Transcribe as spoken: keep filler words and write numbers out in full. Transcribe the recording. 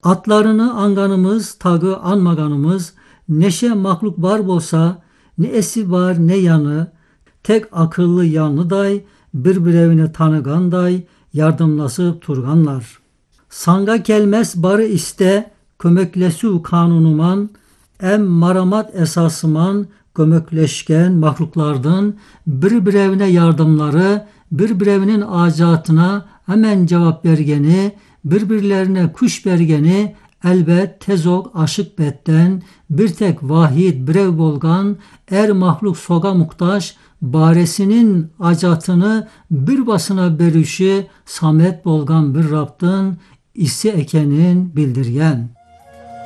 Atlarını anganımız, tağı anmaganımız, neşe mahluk var bolsa, ne esi var ne yanı, tek akıllı yanlıday, birbirevini tanıganday, yardımlasıp turganlar. Sanga gelmez barı iste, kömeklesu kanunuman, em maramat esasıman, kömekleşken mahluklardan birbirevine yardımları, birbirevinin acatına hemen cevap vergeni, birbirlerine kuş bergeni, elbet tezok aşık betten, bir tek vahid birev bolgan, er mahluk soga muhtaç, baresinin acatını bir basına berüşü, samet bolgan bir Rab'dın, isi ekenin bildirgen.